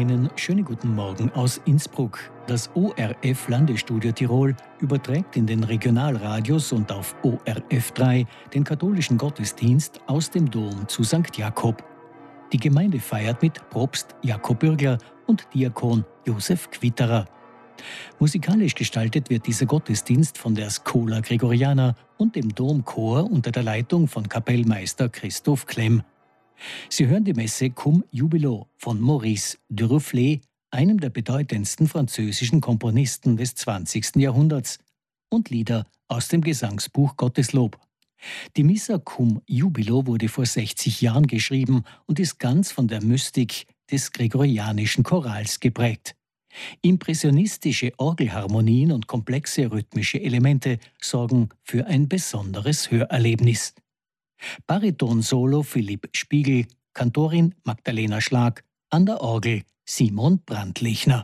Einen schönen guten Morgen aus Innsbruck. Das ORF Landesstudio Tirol überträgt in den Regionalradios und auf ORF 3 den katholischen Gottesdienst aus dem Dom zu St. Jakob. Die Gemeinde feiert mit Propst Jakob Bürgler und Diakon Josef Quitterer. Musikalisch gestaltet wird dieser Gottesdienst von der Schola Gregoriana und dem Domchor unter der Leitung von Kapellmeister Christoph Klemm. Sie hören die Messe Cum Jubilo von Maurice Duruflé, einem der bedeutendsten französischen Komponisten des 20. Jahrhunderts, und Lieder aus dem Gesangsbuch Gotteslob. Die Missa Cum Jubilo wurde vor 60 Jahren geschrieben und ist ganz von der Mystik des gregorianischen Chorals geprägt. Impressionistische Orgelharmonien und komplexe rhythmische Elemente sorgen für ein besonderes Hörerlebnis. Bariton-Solo Philipp Spiegel, Kantorin Magdalena Schlag, an der Orgel Simon Brandlichner.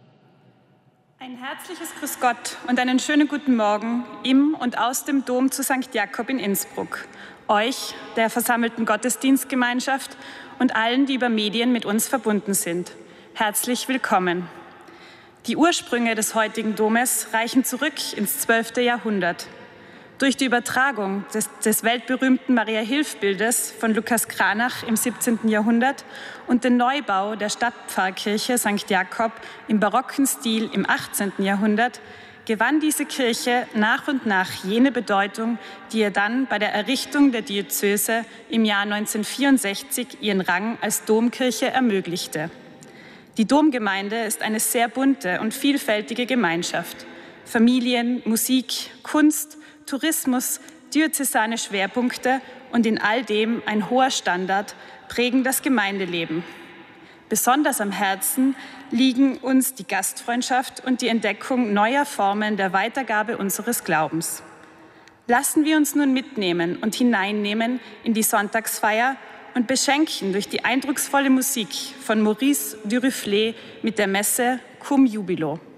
Ein herzliches Grüß Gott und einen schönen guten Morgen im und aus dem Dom zu St. Jakob in Innsbruck. Euch, der versammelten Gottesdienstgemeinschaft und allen, die über Medien mit uns verbunden sind. Herzlich willkommen. Die Ursprünge des heutigen Domes reichen zurück ins 12. Jahrhundert. Durch die Übertragung des weltberühmten Maria-Hilf-Bildes von Lukas Cranach im 17. Jahrhundert und den Neubau der Stadtpfarrkirche St. Jakob im barocken Stil im 18. Jahrhundert gewann diese Kirche nach und nach jene Bedeutung, die ihr dann bei der Errichtung der Diözese im Jahr 1964 ihren Rang als Domkirche ermöglichte. Die Domgemeinde ist eine sehr bunte und vielfältige Gemeinschaft. Familien, Musik, Kunst, Tourismus, diözesane Schwerpunkte und in all dem ein hoher Standard prägen das Gemeindeleben. Besonders am Herzen liegen uns die Gastfreundschaft und die Entdeckung neuer Formen der Weitergabe unseres Glaubens. Lassen wir uns nun mitnehmen und hineinnehmen in die Sonntagsfeier und beschenken durch die eindrucksvolle Musik von Maurice Duruflé mit der Messe Cum Jubilo.